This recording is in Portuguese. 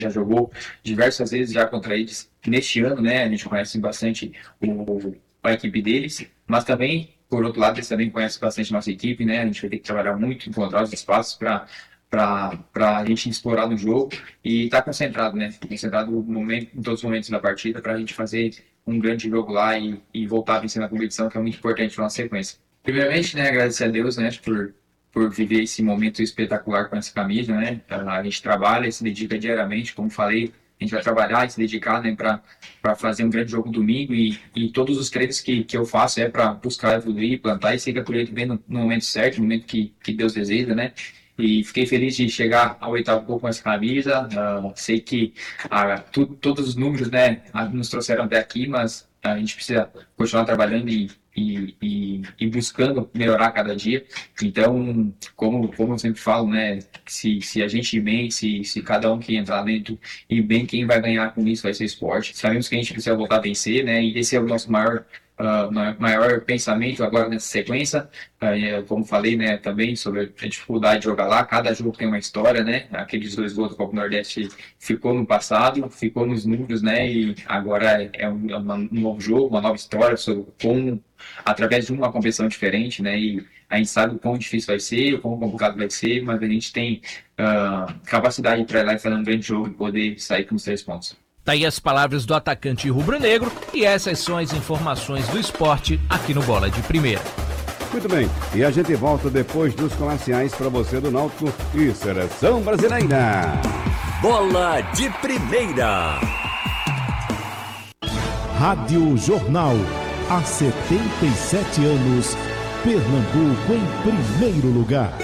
já jogou diversas vezes já contra eles neste ano, né? A gente conhece bastante a equipe deles, mas também, por outro lado, eles também conhecem bastante nossa equipe, né? A gente vai ter que trabalhar muito, encontrar os espaços para a gente explorar no jogo e estar concentrado, né? Concentrado no momento, em todos os momentos da partida para a gente fazer um grande jogo lá e voltar a vencer na competição, que é muito importante para nossa sequência. Primeiramente, né, agradecer a Deus, né, por viver esse momento espetacular com essa camisa, né? A gente trabalha e se dedica diariamente, como falei, a gente vai trabalhar e se dedicar, né, para fazer um grande jogo domingo e todos os treinos que eu faço é para buscar evoluir, plantar e seguir a colheita bem no momento certo, no momento que Deus deseja, né? E fiquei feliz de chegar ao oitavo gol com essa camisa. Sei que todos os números, né, nos trouxeram até aqui, mas a gente precisa continuar trabalhando e buscando melhorar cada dia. Então, como eu sempre falo, né, se a gente ir bem, se cada um que entrar dentro ir bem, quem vai ganhar com isso vai ser o esporte. Sabemos que a gente precisa voltar a vencer, né, e esse é o nosso maior pensamento agora nessa sequência. Como falei, né, também sobre a dificuldade de jogar lá, cada jogo tem uma história, né, aqueles 2 gols do Copa Nordeste ficou no passado, ficou nos números, né, e agora é um novo jogo, uma nova história, sobre como, através de uma competição diferente, né, e a gente sabe o quão difícil vai ser, o quão complicado vai ser, mas a gente tem capacidade para ir lá e fazer um grande jogo e poder sair com os 3 pontos. Tá aí as palavras do atacante rubro-negro e essas são as informações do esporte aqui no Bola de Primeira. Muito bem, e a gente volta depois dos comerciais para você do Náutico e Seleção Brasileira. Bola de Primeira. Rádio Jornal, há 77 anos, Pernambuco em primeiro lugar.